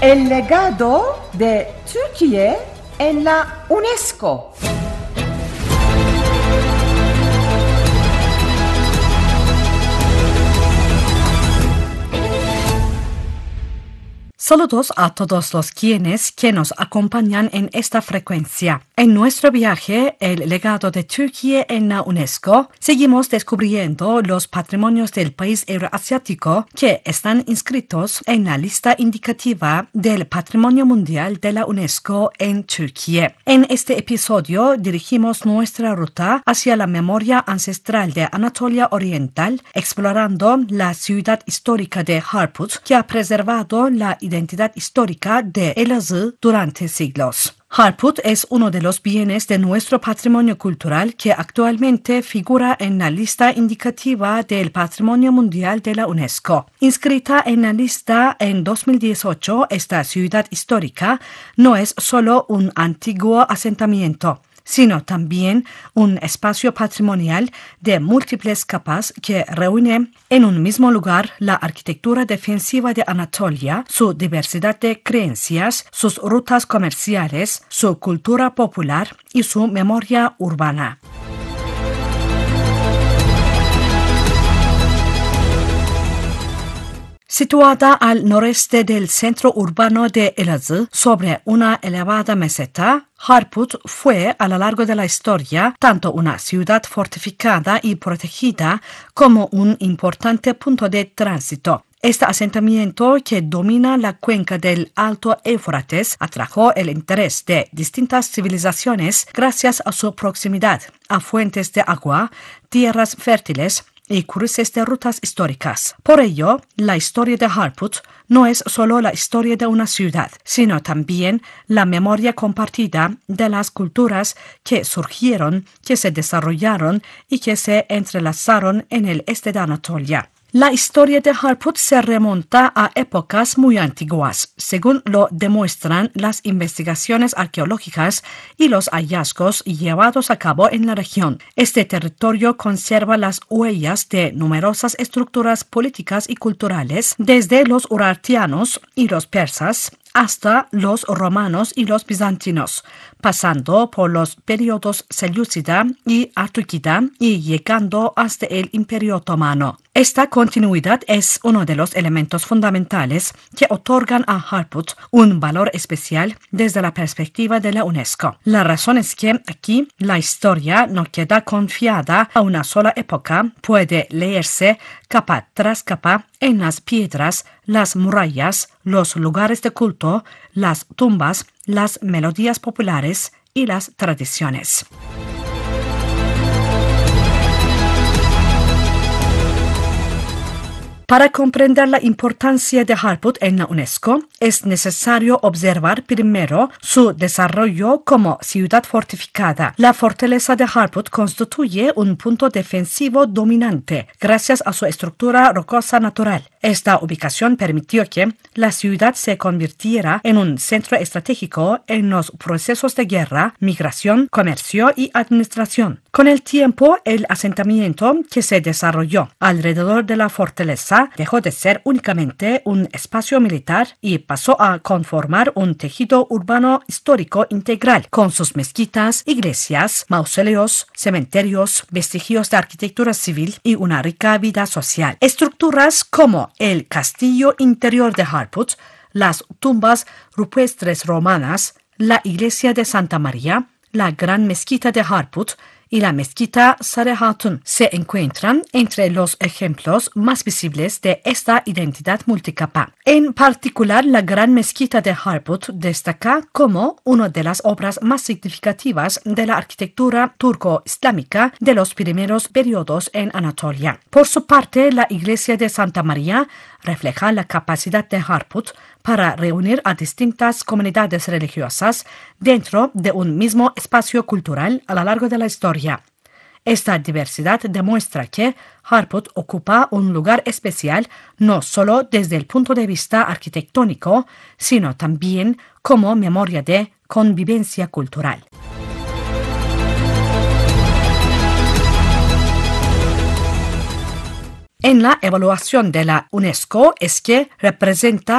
El legado de Türkiye en la UNESCO. Saludos a todos los quienes que nos acompañan en esta frecuencia. En nuestro viaje, el legado de Turquía en la UNESCO, seguimos descubriendo los patrimonios del país euroasiático que están inscritos en la lista indicativa del Patrimonio Mundial de la UNESCO en Turquía. En este episodio dirigimos nuestra ruta hacia la memoria ancestral de Anatolia Oriental, explorando la ciudad histórica de Harput, que ha preservado la identidad histórica de Elazığ durante siglos. Harput es uno de los bienes de nuestro patrimonio cultural que actualmente figura en la lista indicativa del Patrimonio Mundial de la UNESCO. Inscrita en la lista en 2018, esta ciudad histórica no es solo un antiguo asentamiento, sino también un espacio patrimonial de múltiples capas que reúne en un mismo lugar la arquitectura defensiva de Anatolia, su diversidad de creencias, sus rutas comerciales, su cultura popular y su memoria urbana. Situada al noreste del centro urbano de Elazığ, sobre una elevada meseta, Harput fue a lo largo de la historia tanto una ciudad fortificada y protegida como un importante punto de tránsito. Este asentamiento, que domina la cuenca del Alto Éufrates, atrajo el interés de distintas civilizaciones gracias a su proximidad a fuentes de agua, tierras fértiles y cruces de rutas históricas. Por ello, la historia de Harput no es solo la historia de una ciudad, sino también la memoria compartida de las culturas que surgieron, que se desarrollaron y que se entrelazaron en el este de Anatolia. La historia de Harput se remonta a épocas muy antiguas, según lo demuestran las investigaciones arqueológicas y los hallazgos llevados a cabo en la región. Este territorio conserva las huellas de numerosas estructuras políticas y culturales, desde los urartianos y los persas hasta los romanos y los bizantinos, pasando por los periodos selyúcida y artúrida y llegando hasta el Imperio Otomano. Esta continuidad es uno de los elementos fundamentales que otorgan a Harput un valor especial desde la perspectiva de la UNESCO. La razón es que aquí la historia no queda confiada a una sola época, puede leerse capa tras capa en las piedras, las murallas, los lugares de culto, las tumbas, las melodías populares y las tradiciones. Para comprender la importancia de Harput en la UNESCO, es necesario observar primero su desarrollo como ciudad fortificada. La fortaleza de Harput constituye un punto defensivo dominante gracias a su estructura rocosa natural. Esta ubicación permitió que la ciudad se convirtiera en un centro estratégico en los procesos de guerra, migración, comercio y administración. Con el tiempo, el asentamiento que se desarrolló alrededor de la fortaleza dejó de ser únicamente un espacio militar y pasó a conformar un tejido urbano histórico integral, con sus mezquitas, iglesias, mausoleos, cementerios, vestigios de arquitectura civil y una rica vida social. Estructuras como el castillo interior de Harput, las tumbas rupestres romanas, la iglesia de Santa María, la gran mezquita de Harput y la mezquita Sarı Hatun se encuentran entre los ejemplos más visibles de esta identidad multicapa. En particular, la gran mezquita de Harput destaca como una de las obras más significativas de la arquitectura turco-islámica de los primeros periodos en Anatolia. Por su parte, la iglesia de Santa María refleja la capacidad de Harput para reunir a distintas comunidades religiosas dentro de un mismo espacio cultural a lo largo de la historia. Esta diversidad demuestra que Harput ocupa un lugar especial no solo desde el punto de vista arquitectónico, sino también como memoria de convivencia cultural. En la evaluación de la UNESCO es que representa